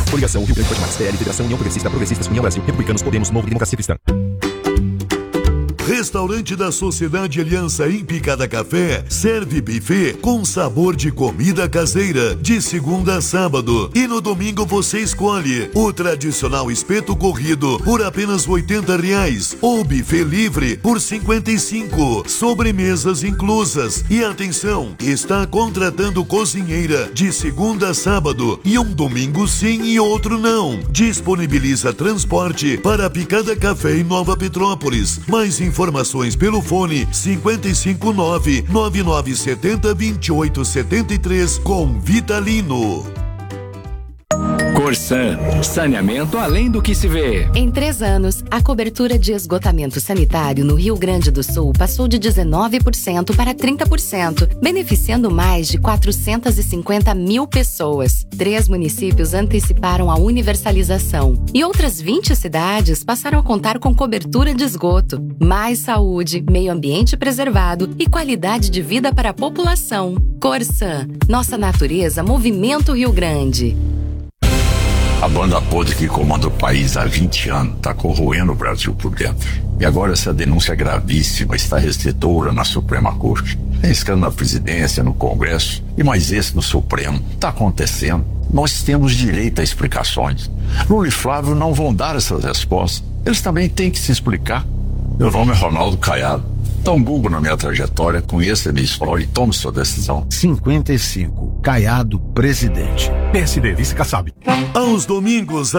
Coligação Rio Grande mais PL, Federação União Progressista, Progressistas, União Brasil, Republicanos, Podemos, Novo e Democracia Cristã. Restaurante da Sociedade Aliança em Picada Café serve buffet com sabor de comida caseira de segunda a sábado. E no domingo você escolhe o tradicional espeto corrido por apenas R$80 ou buffet livre por 55, sobremesas inclusas. E atenção, está contratando cozinheira de segunda a sábado e um domingo sim e outro não. Disponibiliza transporte para Picada Café em Nova Petrópolis. Mais informações pelo fone 559-9970-2873 com Vitalino. Corsan, saneamento além do que se vê. Em 3 anos, a cobertura de esgotamento sanitário no Rio Grande do Sul passou de 19% para 30%, beneficiando mais de 450 mil pessoas. 3 municípios anteciparam a universalização e outras 20 cidades passaram a contar com cobertura de esgoto. Mais saúde, meio ambiente preservado e qualidade de vida para a população. Corsan, nossa natureza movimenta o Rio Grande. A banda podre que comanda o país há 20 anos está corroendo o Brasil por dentro. E agora essa denúncia gravíssima está restritora na Suprema Corte. Tem escândalo na presidência, no Congresso e mais esse no Supremo. Está acontecendo. Nós temos direito a explicações. Lula e Flávio não vão dar essas respostas. Eles também têm que se explicar. Meu nome é Ronaldo Caiado. Dá um Google na minha trajetória, conheça a minha história e tome sua decisão. 55. Caiado, presidente. PSD, vice-Kassab. Aos domingos,